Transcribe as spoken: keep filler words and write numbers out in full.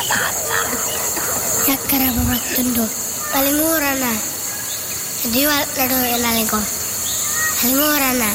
Yakara babak tundo. Paling murah na. Jadi wal nado elalingko. Paling murah na.